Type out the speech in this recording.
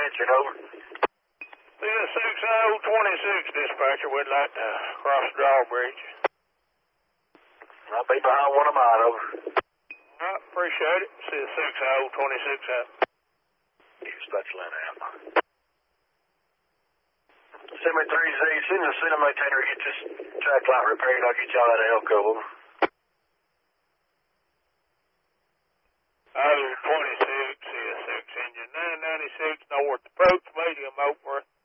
Richard, over. This is 6026, dispatcher. We'd like to cross the drawbridge. I'll be behind one of mine, over. All right, appreciate it. See you 6026 out. Dispatch line out. Send me 3Z. Send the center maintainer get this track light repaired. I'll get y'all out of Elko, over. 26, CS6 engine 996, north approach, medium over.